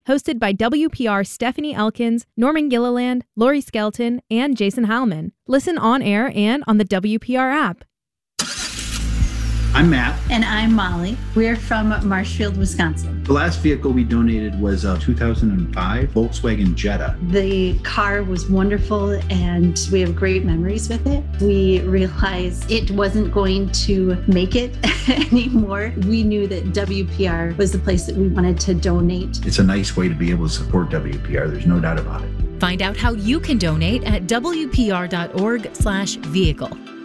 hosted by WPR Stephanie Elkins, Norman Gilliland, Lori Skelton, and Jason Heilman. Listen on air and on the WPR app. I'm Matt. And I'm Molly. We're from Marshfield, Wisconsin. The last vehicle we donated was a 2005 Volkswagen Jetta. The car was wonderful and we have great memories with it. We realized it wasn't going to make it anymore. We knew that WPR was the place that we wanted to donate. It's a nice way to be able to support WPR. There's no doubt about it. Find out how you can donate at WPR.org/vehicle.